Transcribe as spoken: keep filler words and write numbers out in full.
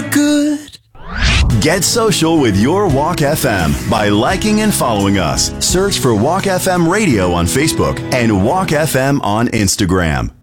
good. Get social with your Walk F M by liking and following us. Search for Walk F M Radio on Facebook and Walk F M on Instagram.